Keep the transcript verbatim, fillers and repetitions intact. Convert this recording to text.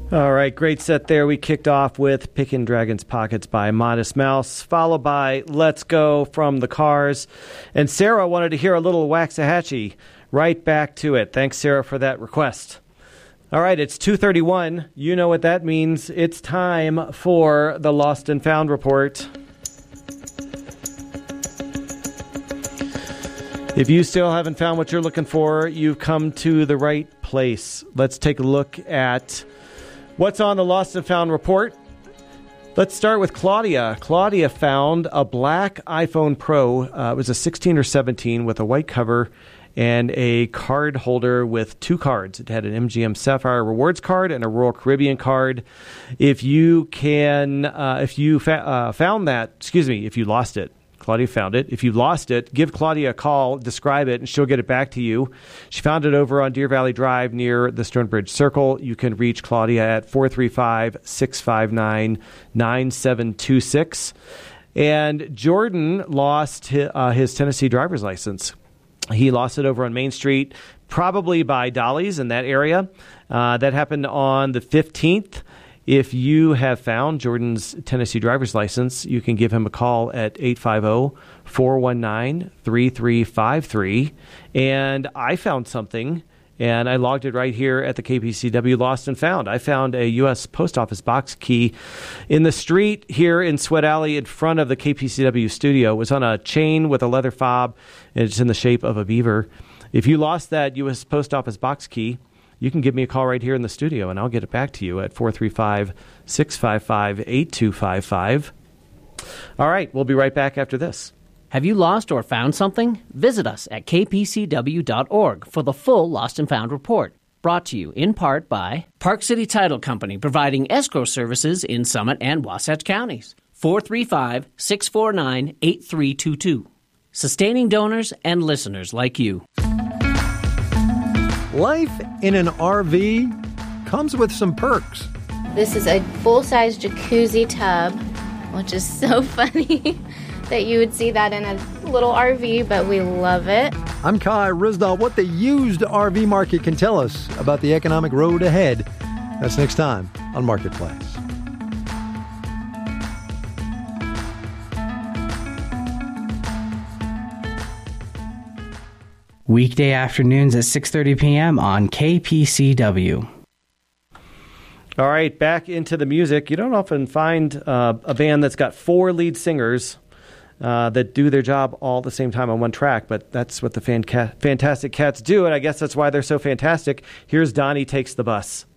All right, great set there. We kicked off with Pickin' Dragon's Pockets by Modest Mouse, followed by Let's Go from the Cars. And Sarah wanted to hear a little Waxahachie. Right back to it. Thanks, Sarah, for that request. All right, it's two thirty-one. You know what that means. It's time for the Lost and Found Report. If you still haven't found what you're looking for, you've come to the right place. Let's take a look at what's on the Lost and Found report. Let's start with Claudia. Claudia found a black iPhone Pro. Uh, it was a sixteen or seventeen with a white cover and a card holder with two cards. It had an M G M Sapphire Rewards card and a Royal Caribbean card. If you can, uh, if you fa- uh, found that, excuse me, if you lost it, Claudia found it. If you lost it, give Claudia a call, describe it, and she'll get it back to you. She found it over on Deer Valley Drive near the Stonebridge Circle. You can reach Claudia at four three five, six five nine, nine seven two six. And Jordan lost his, uh, his Tennessee driver's license. He lost it over on Main Street, probably by Dolly's in that area. Uh, that happened on the fifteenth. If you have found Jordan's Tennessee driver's license, you can give him a call at eight five zero, four one nine, three three five three. And I found something, and I logged it right here at the K P C W Lost and Found. I found a U S Post Office box key in the street here in Sweat Alley in front of the K P C W studio. It was on a chain with a leather fob, and it's in the shape of a beaver. If you lost that U S Post Office box key, you can give me a call right here in the studio, and I'll get it back to you at four three five, six five five, eight two five five. All right, we'll be right back after this. Have you lost or found something? Visit us at k p c w dot org for the full Lost and Found report. Brought to you in part by Park City Title Company, providing escrow services in Summit and Wasatch counties. four three five, six four nine, eight three two two. Sustaining donors and listeners like you. Life in an R V comes with some perks. This is a full-size jacuzzi tub, which is so funny that you would see that in a little R V, but we love it. I'm Kai Rizdal. What the used R V market can tell us about the economic road ahead. That's next time on Marketplace. Weekday afternoons at six thirty p.m. on K P C W. All right, back into the music. You don't often find uh, a band that's got four lead singers uh, that do their job all at the same time on one track, but that's what the fan- Fantastic Cats do, and I guess that's why they're so fantastic. Here's Donnie Takes the Bus.